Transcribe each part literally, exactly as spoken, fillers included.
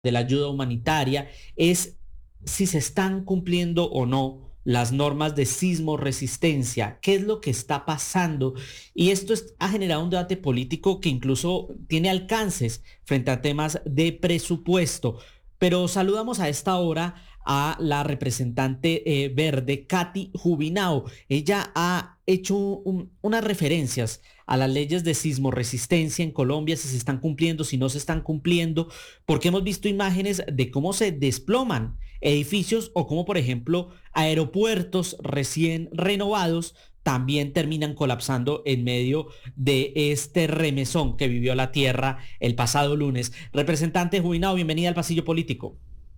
de la ayuda humanitaria es si se están cumpliendo o no las normas de sismo resistencia, qué es lo que está pasando. Y esto es, ha generado un debate político que incluso tiene alcances frente a temas de presupuesto. Pero saludamos a esta hora a la representante eh, verde, Katy Jubinao. Ella ha hecho un, unas referencias a las leyes de sismo resistencia en Colombia, si se están cumpliendo, si no se están cumpliendo, porque hemos visto imágenes de cómo se desploman edificios o cómo, por ejemplo, aeropuertos recién renovados también terminan colapsando en medio de este remesón que vivió la tierra el pasado lunes. Representante Jubinao, bienvenida al Pasillo Político.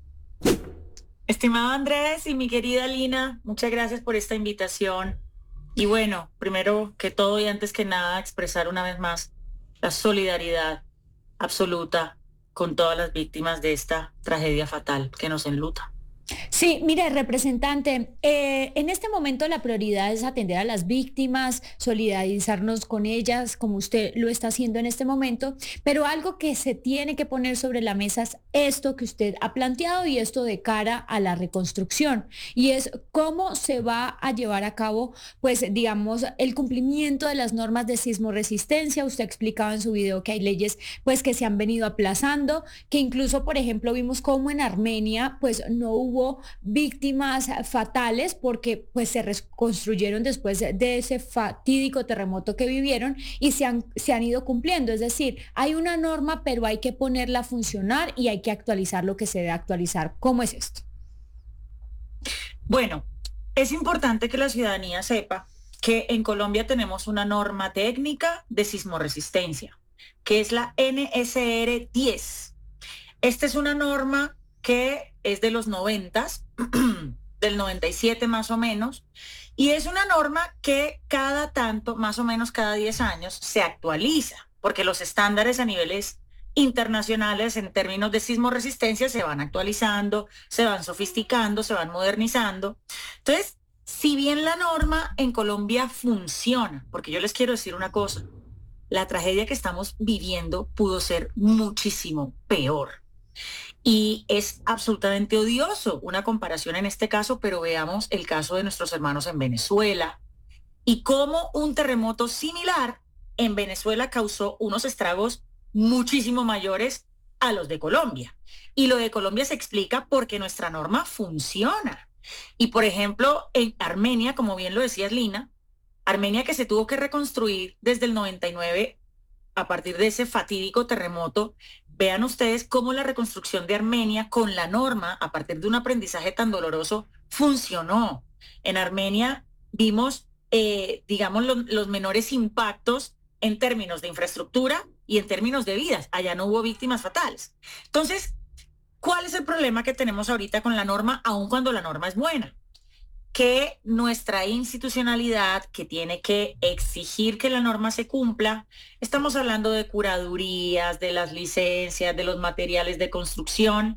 Estimado Andrés y mi querida Lina, muchas gracias por esta invitación. Y bueno, primero que todo y antes que nada, expresar una vez más la solidaridad absoluta con todas las víctimas de esta tragedia fatal que nos enluta. Sí, mire, representante, eh, en este momento la prioridad es atender a las víctimas, solidarizarnos con ellas, como usted lo está haciendo en este momento, pero algo que se tiene que poner sobre la mesa es esto que usted ha planteado y esto de cara a la reconstrucción, y es cómo se va a llevar a cabo, pues, digamos, el cumplimiento de las normas de sismo resistencia. Usted explicaba en su video que hay leyes, pues, que se han venido aplazando, que incluso, por ejemplo, vimos cómo en Armenia, pues, no hubo Hubo víctimas fatales porque pues se reconstruyeron después de ese fatídico terremoto que vivieron y se han, se han ido cumpliendo. Es decir, hay una norma, pero hay que ponerla a funcionar y hay que actualizar lo que se debe actualizar. ¿Cómo es esto? Bueno, es importante que la ciudadanía sepa que en Colombia tenemos una norma técnica de sismoresistencia, que es la N S R diez. Esta es una norma que es de los noventas, del noventa y siete más o menos, y es una norma que cada tanto, más o menos cada diez años, se actualiza, porque los estándares a niveles internacionales en términos de sismoresistencia se van actualizando, se van sofisticando, se van modernizando. Entonces, si bien la norma en Colombia funciona, porque yo les quiero decir una cosa, la tragedia que estamos viviendo pudo ser muchísimo peor. Y es absolutamente odioso una comparación en este caso, pero veamos el caso de nuestros hermanos en Venezuela y cómo un terremoto similar en Venezuela causó unos estragos muchísimo mayores a los de Colombia. Y lo de Colombia se explica porque nuestra norma funciona. Y por ejemplo, en Armenia, como bien lo decías, Lina, Armenia que se tuvo que reconstruir desde el noventa y nueve a partir de ese fatídico terremoto. Vean ustedes cómo la reconstrucción de Armenia con la norma, a partir de un aprendizaje tan doloroso, funcionó. En Armenia vimos, eh, digamos, lo, los menores impactos en términos de infraestructura y en términos de vidas. Allá no hubo víctimas fatales. Entonces, ¿cuál es el problema que tenemos ahorita con la norma, aun cuando la norma es buena? Que nuestra institucionalidad, que tiene que exigir que la norma se cumpla, estamos hablando de curadurías, de las licencias, de los materiales de construcción.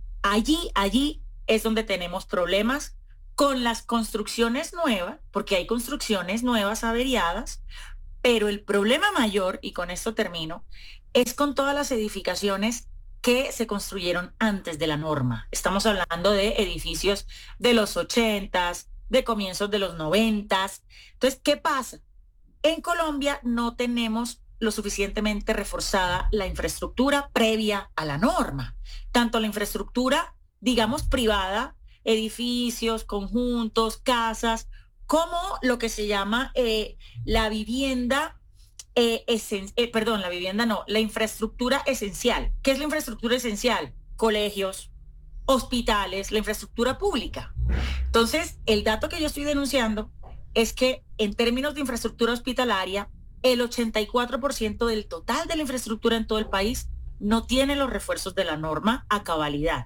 Allí, allí es donde tenemos problemas con las construcciones nuevas, porque hay construcciones nuevas averiadas, pero el problema mayor, y con esto termino, es con todas las edificaciones que se construyeron antes de la norma. Estamos hablando de edificios de los ochentas, de comienzos de los noventas. Entonces, ¿qué pasa? En Colombia no tenemos lo suficientemente reforzada la infraestructura previa a la norma. Tanto la infraestructura, digamos, privada, edificios, conjuntos, casas, como lo que se llama eh, la vivienda Eh, esen, eh, perdón, la vivienda no, la infraestructura esencial. ¿Qué es la infraestructura esencial? Colegios, hospitales, la infraestructura pública. Entonces, el dato que yo estoy denunciando es que en términos de infraestructura hospitalaria, el ochenta y cuatro por ciento del total de la infraestructura en todo el país no tiene los refuerzos de la norma a cabalidad.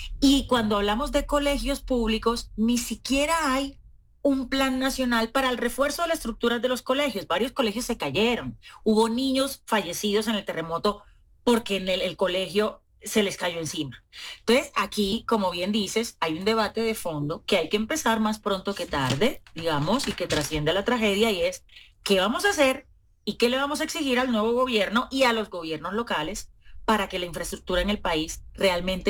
Y cuando hablamos de colegios públicos, ni siquiera hay un plan nacional para el refuerzo de las estructuras de los colegios. Varios colegios se cayeron. Hubo niños fallecidos en el terremoto porque en el, el colegio se les cayó encima. Entonces, aquí, como bien dices, hay un debate de fondo que hay que empezar más pronto que tarde, digamos, y que trasciende a la tragedia, y es ¿qué vamos a hacer y qué le vamos a exigir al nuevo gobierno y a los gobiernos locales para que la infraestructura en el país realmente